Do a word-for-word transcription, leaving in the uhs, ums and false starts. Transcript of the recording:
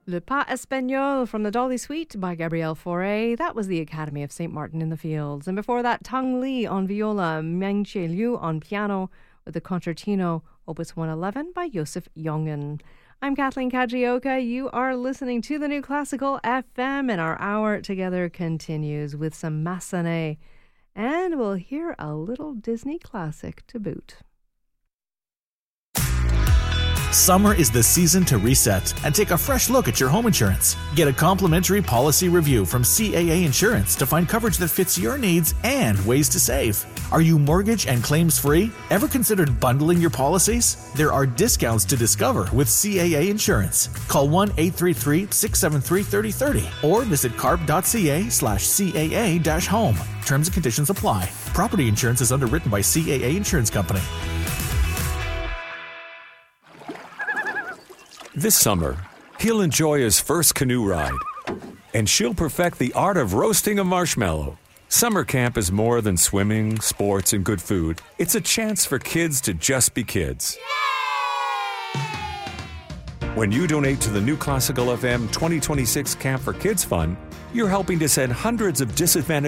Le Pas Espagnol from the Dolly Suite by Gabrielle Fauré. That was the Academy of Saint Martin in the Fields. And before that, Tang Li on viola, Meng Che Liu on piano with the Concertino Opus one eleven by Joseph Jongen. I'm Kathleen Kajioka. You are listening to the New Classical F M, and our hour together continues with some Massenet. And we'll hear a little Disney classic to boot. Summer is the season to reset and take a fresh look at your home insurance. Get a complimentary policy review from C A A Insurance to find coverage that fits your needs and ways to save. Are you mortgage and claims free? Ever considered bundling your policies? There are discounts to discover with C A A Insurance. Call one eight three three, six seven three, three zero three zero or visit carp.ca slash CAA dash home. Terms and conditions apply. Property insurance is underwritten by C A A Insurance Company. This summer, he'll enjoy his first canoe ride, and she'll perfect the art of roasting a marshmallow. Summer camp is more than swimming, sports, and good food. It's a chance for kids to just be kids. Yay! When you donate to the New Classical F M twenty twenty-six Camp for Kids Fund, you're helping to send hundreds of disadvantaged